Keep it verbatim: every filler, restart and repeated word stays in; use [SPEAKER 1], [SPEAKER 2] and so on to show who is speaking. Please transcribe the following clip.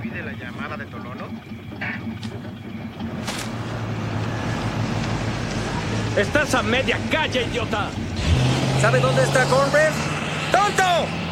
[SPEAKER 1] olvide la llamada de Tolono?
[SPEAKER 2] ¡Estás a media calle, idiota!
[SPEAKER 3] ¿Sabe dónde está Cornbread? ¡Tonto!